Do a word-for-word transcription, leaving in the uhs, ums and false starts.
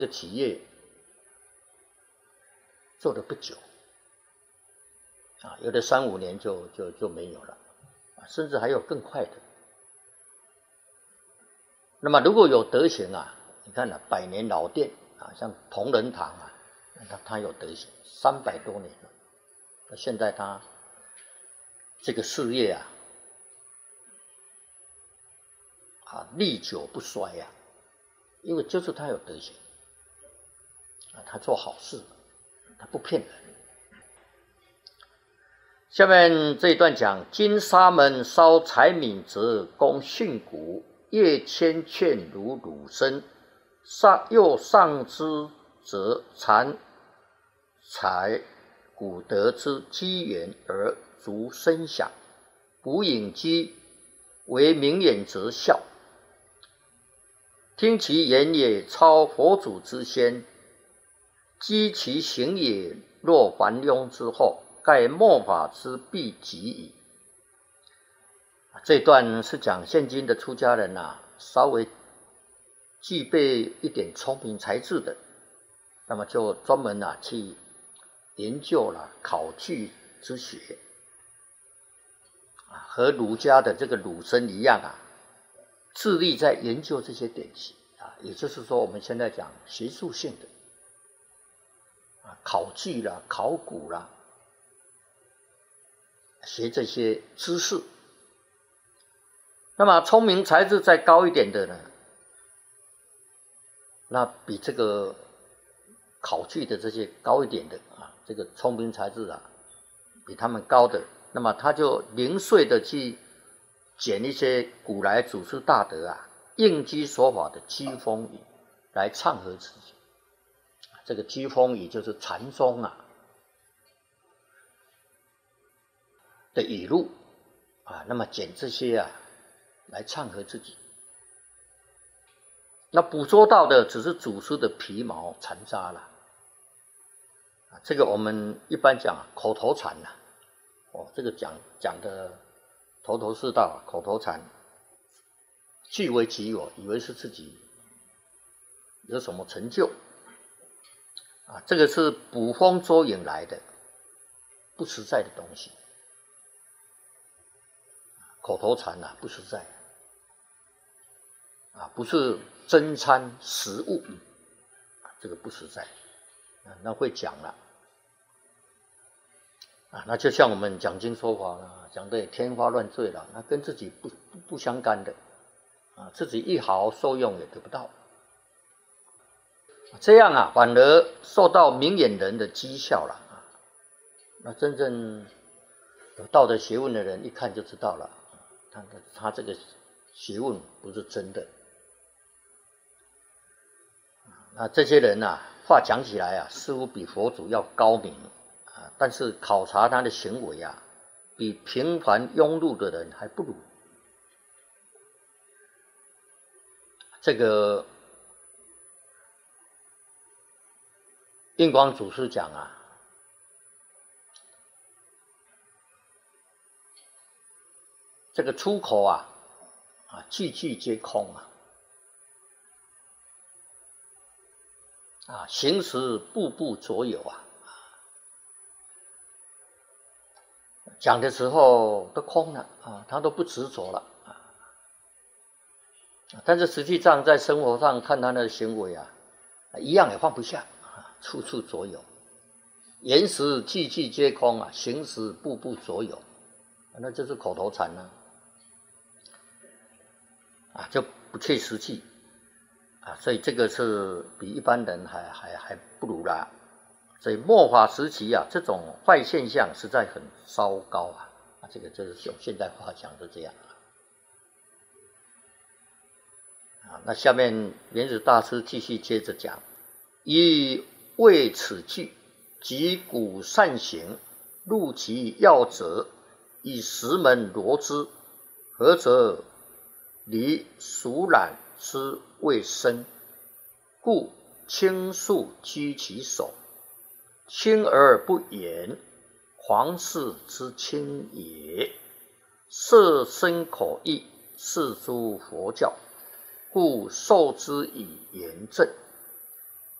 这个企业做了不久啊，有的三五年就就就没有了，啊，甚至还有更快的。那么如果有德行啊，你看啊，百年老店啊，像同仁堂啊，它它有德行，三百多年了，现在它这个事业啊，啊历久不衰啊，因为就是它有德行。啊，他做好事，他不骗人。下面这一段讲：金沙门烧柴米则供训诂，夜千劝如汝身，上又上之则禅财古德之机缘而足声响，不引机为明眼则笑，听其言也超佛祖之先。积其行也，若凡庸之后，盖末法之必极矣。这段是讲现今的出家人啊，稍微具备一点聪明才智的，那么就专门啊去研究了考据之学，啊，和儒家的这个儒生一样啊，致力在研究这些典籍啊，也就是说我们现在讲学术性的。考据啦，考古啦，学这些知识。那么聪明才智再高一点的呢，那比这个考据的这些高一点的啊，这个聪明才智啊，比他们高的，那么他就零碎的去捡一些古来祖师大德啊应机说法的机锋语来唱和自己。这个机锋语就是禅宗啊的语录啊，那么捡这些啊来唱和自己。那捕捉到的只是祖师的皮毛残渣了，啊，这个我们一般讲口头禅呐，哦，这个讲讲的头头是道，口头禅，据为己有，以为是自己有什么成就。啊，这个是捕风捉影来的，不实在的东西。口头禅啊，不实在，啊，不是真参实物，啊，这个不实在，啊，那会讲了，啊，那就像我们讲经说法了，讲的天花乱坠了，那跟自己不不不相干的，啊，自己一毫受用也得不到。这样啊，反而受到明眼人的讥笑了啊！那真正有道德学问的人一看就知道了，他他这个学问不是真的。那这些人啊，话讲起来啊，似乎比佛祖要高明啊，但是考察他的行为啊，比平凡庸碌的人还不如。这个。印光祖师讲啊，这个出口啊，啊句句皆空啊，啊行识步步着有啊，讲的时候都空了啊，他都不执着了啊，但是实际上在生活上看他的行为啊，一样也放不下。处处着有，言实句句皆空啊，行识步步着有，那就是口头禅呢、啊，啊，就不切实际啊，所以这个是比一般人还还还不如啦。所以末法时期啊，这种坏现象实在很糟糕啊，啊，这个就是用现代话讲就这样啊。那下面莲子大师继续接着讲，以为此句，即古善行，入其要则，以十门罗之，何则离俗染之未深，故轻速居其手，轻而不言，皇室之轻也。色身口意，是诸佛教，故受之以严正。